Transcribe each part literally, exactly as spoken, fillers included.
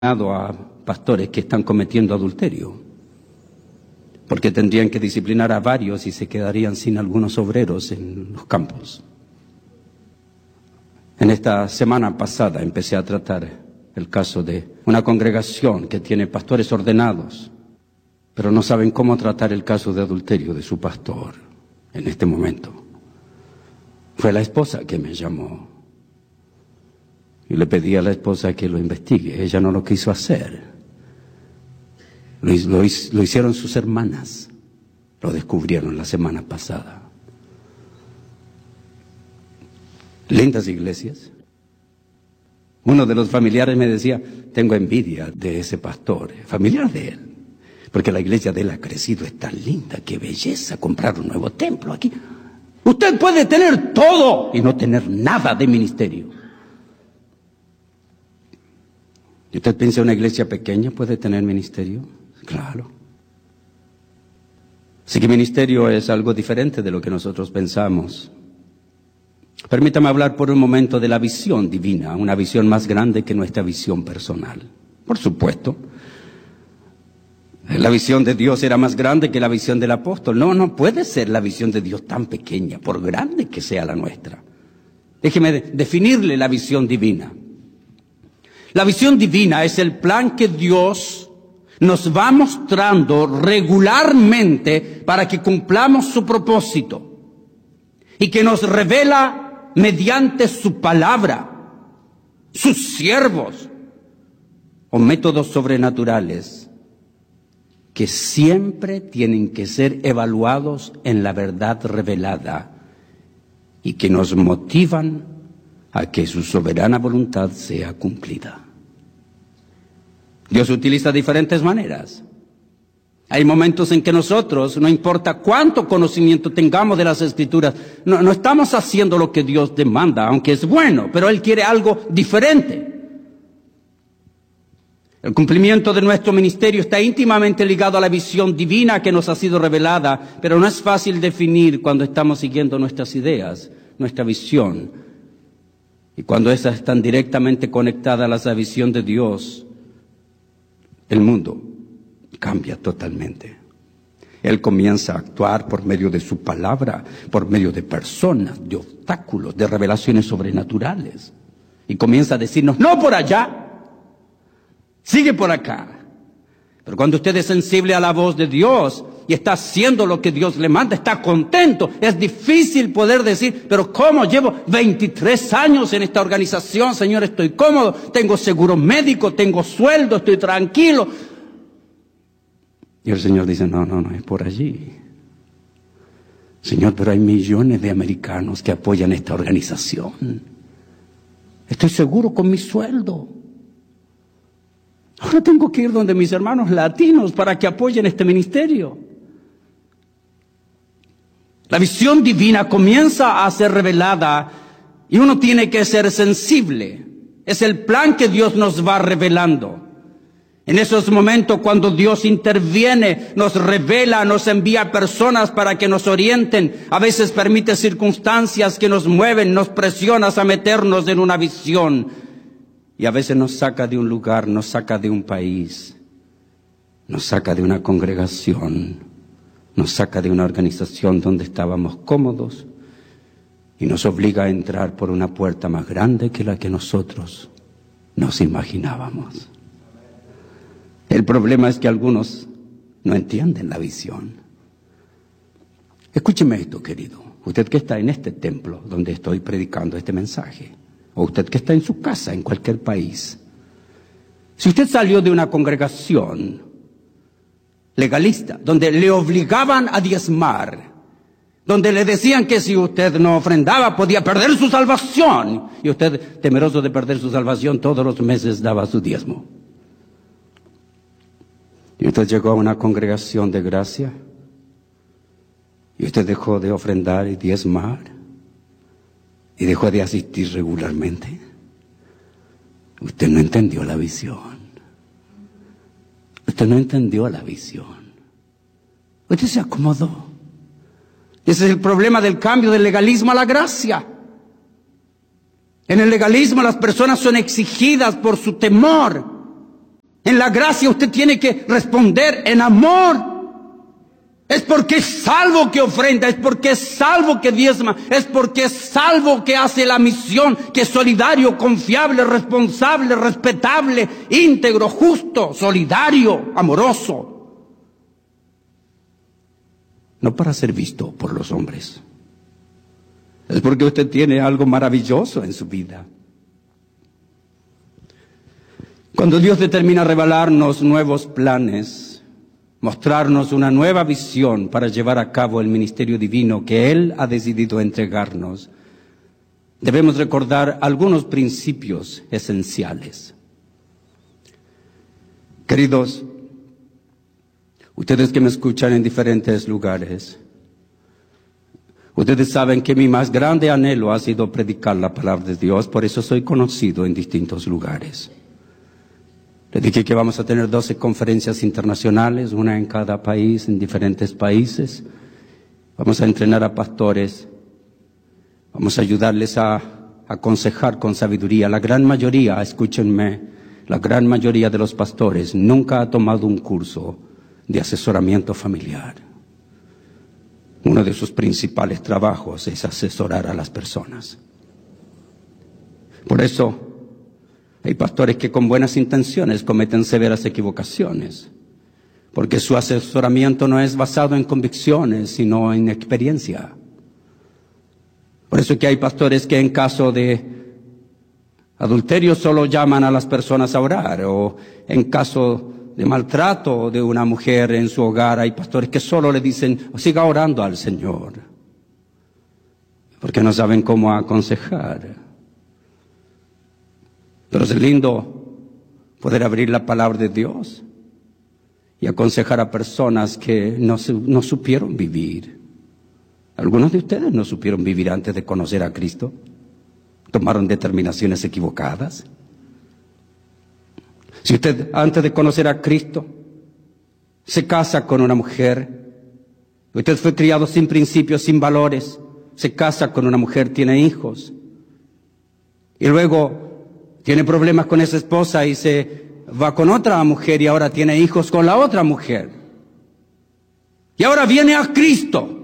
a pastores que están cometiendo adulterio, porque tendrían que disciplinar a varios y se quedarían sin algunos obreros en los campos. En esta semana pasada empecé a tratar el caso de una congregación que tiene pastores ordenados, pero no saben cómo tratar el caso de adulterio de su pastor en este momento. Fue la esposa que me llamó y le pedí a la esposa que lo investigue. Ella no lo quiso hacer. Lo, lo, lo hicieron sus hermanas. Lo descubrieron la semana pasada. Lindas iglesias. Uno de los familiares me decía, tengo envidia de ese pastor, familiar de él, porque la iglesia de él ha crecido, es tan linda, qué belleza, comprar un nuevo templo aquí. Usted puede tener todo y no tener nada de ministerio. ¿Y usted piensa una iglesia pequeña puede tener ministerio? Claro. Así que ministerio es algo diferente de lo que nosotros pensamos. Permítame hablar por un momento de la visión divina, una visión más grande que nuestra visión personal. Por supuesto, la visión de Dios era más grande que la visión del apóstol. No, no puede ser la visión de Dios tan pequeña, por grande que sea la nuestra. Déjeme de- definirle la visión divina. La visión divina es el plan que Dios nos va mostrando regularmente para que cumplamos su propósito y que nos revela mediante su palabra, sus siervos o métodos sobrenaturales que siempre tienen que ser evaluados en la verdad revelada y que nos motivan a que su soberana voluntad sea cumplida. Dios utiliza diferentes maneras. Hay momentos en que nosotros, no importa cuánto conocimiento tengamos de las Escrituras, no, no estamos haciendo lo que Dios demanda, aunque es bueno, pero Él quiere algo diferente. El cumplimiento de nuestro ministerio está íntimamente ligado a la visión divina que nos ha sido revelada, pero no es fácil definir cuando estamos siguiendo nuestras ideas, nuestra visión. Y cuando esas están directamente conectadas a la visión de Dios, el mundo cambia totalmente. Él comienza a actuar por medio de su palabra, por medio de personas, de obstáculos, de revelaciones sobrenaturales. Y comienza a decirnos, no por allá, sigue por acá. Pero cuando usted es sensible a la voz de Dios y está haciendo lo que Dios le manda, está contento, es difícil poder decir, pero ¿cómo? Llevo veintitrés años en esta organización, Señor, estoy cómodo, tengo seguro médico, tengo sueldo, estoy tranquilo. Y el Señor dice, no, no, no, es por allí. Señor, pero hay millones de americanos que apoyan esta organización. Estoy seguro con mi sueldo. Ahora tengo que ir donde mis hermanos latinos para que apoyen este ministerio. La visión divina comienza a ser revelada y uno tiene que ser sensible. Es el plan que Dios nos va revelando. En esos momentos cuando Dios interviene, nos revela, nos envía personas para que nos orienten. A veces permite circunstancias que nos mueven, nos presionan a meternos en una visión. Y a veces nos saca de un lugar, nos saca de un país, nos saca de una congregación, nos saca de una organización donde estábamos cómodos y nos obliga a entrar por una puerta más grande que la que nosotros nos imaginábamos. El problema es que algunos no entienden la visión. Escúcheme esto, querido, usted que está en este templo donde estoy predicando este mensaje, o usted que está en su casa, en cualquier país. Si usted salió de una congregación legalista, donde le obligaban a diezmar, donde le decían que si usted no ofrendaba podía perder su salvación, y usted, temeroso de perder su salvación, todos los meses daba su diezmo. Y usted llegó a una congregación de gracia, y usted dejó de ofrendar y diezmar, y dejó de asistir regularmente. Usted no entendió la visión. Usted no entendió la visión. Usted se acomodó. Ese es el problema del cambio del legalismo a la gracia. En el legalismo las personas son exigidas por su temor En la gracia usted tiene que responder en amor. Es porque es salvo que ofrenda, es porque es salvo que diezma, es porque es salvo que hace la misión, que es solidario, confiable, responsable, respetable, íntegro, justo, solidario, amoroso. No para ser visto por los hombres. Es porque usted tiene algo maravilloso en su vida. Cuando Dios determina revelarnos nuevos planes, mostrarnos una nueva visión para llevar a cabo el ministerio divino que Él ha decidido entregarnos, debemos recordar algunos principios esenciales. Queridos, ustedes que me escuchan en diferentes lugares, ustedes saben que mi más grande anhelo ha sido predicar la palabra de Dios, por eso soy conocido en distintos lugares. Les dije que vamos a tener doce conferencias internacionales, una en cada país, en diferentes países. Vamos a entrenar a pastores. Vamos a ayudarles a, a aconsejar con sabiduría. La gran mayoría, escúchenme, la gran mayoría de los pastores nunca ha tomado un curso de asesoramiento familiar. Uno de sus principales trabajos es asesorar a las personas. Por eso, hay pastores que con buenas intenciones cometen severas equivocaciones, porque su asesoramiento no es basado en convicciones, sino en experiencia. Por eso que hay pastores que en caso de adulterio solo llaman a las personas a orar, o en caso de maltrato de una mujer en su hogar, hay pastores que solo le dicen, siga orando al Señor, porque no saben cómo aconsejar. Pero es lindo poder abrir la palabra de Dios y aconsejar a personas que no, no supieron vivir. Algunos de ustedes no supieron vivir antes de conocer a Cristo. Tomaron determinaciones equivocadas. Si usted antes de conocer a Cristo se casa con una mujer, usted fue criado sin principios, sin valores, se casa con una mujer, tiene hijos, y luego tiene problemas con esa esposa y se va con otra mujer y ahora tiene hijos con la otra mujer. Y ahora viene a Cristo.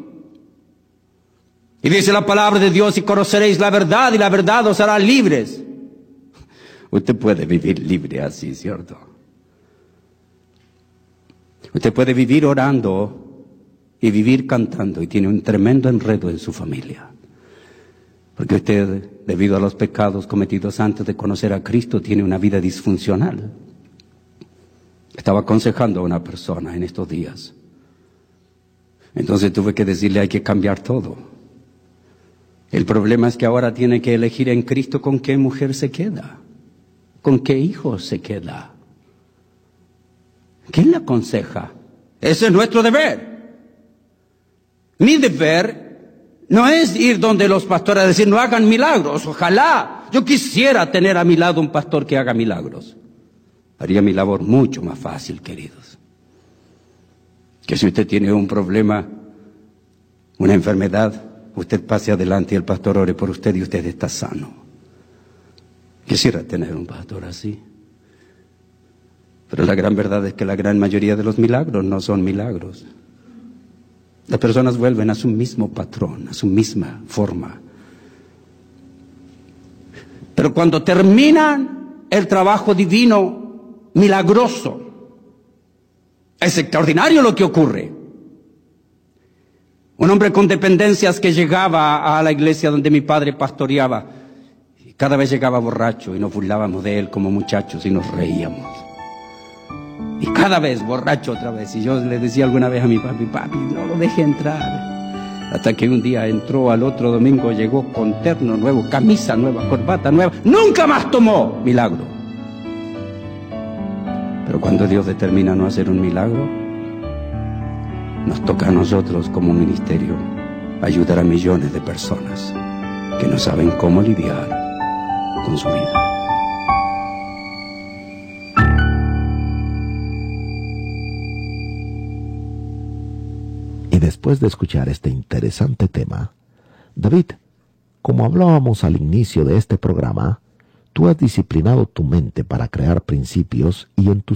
Y dice la palabra de Dios, y conoceréis la verdad y la verdad os hará libres. Usted puede vivir libre así, ¿cierto? Usted puede vivir orando y vivir cantando y tiene un tremendo enredo en su familia. Porque usted, debido a los pecados cometidos antes de conocer a Cristo, tiene una vida disfuncional. Estaba aconsejando a una persona en estos días. Entonces tuve que decirle, hay que cambiar todo. El problema es que ahora tiene que elegir en Cristo con qué mujer se queda, con qué hijo se queda. ¿Quién le aconseja? Ese es nuestro deber. Mi deber no es ir donde los pastores a decir, no hagan milagros. Ojalá, yo quisiera tener a mi lado un pastor que haga milagros. Haría mi labor mucho más fácil, queridos. Que si usted tiene un problema, una enfermedad, usted pase adelante y el pastor ore por usted y usted está sano. Quisiera tener un pastor así. Pero la gran verdad es que la gran mayoría de los milagros no son milagros. Las personas vuelven a su mismo patrón, a su misma forma. Pero cuando terminan el trabajo divino, milagroso, es extraordinario lo que ocurre. Un hombre con dependencias que llegaba a la iglesia donde mi padre pastoreaba, y cada vez llegaba borracho y nos burlábamos de él como muchachos y nos reíamos. Y cada vez borracho otra vez. Y yo le decía alguna vez a mi papi, papi, no lo deje entrar. Hasta que un día entró, al otro domingo llegó con terno nuevo, camisa nueva, corbata nueva. Nunca más tomó. Milagro. Pero cuando Dios determina no hacer un milagro, nos toca a nosotros como ministerio ayudar a millones de personas que no saben cómo lidiar con su vida. Y después de escuchar este interesante tema, David, como hablábamos al inicio de este programa, tú has disciplinado tu mente para crear principios y en tus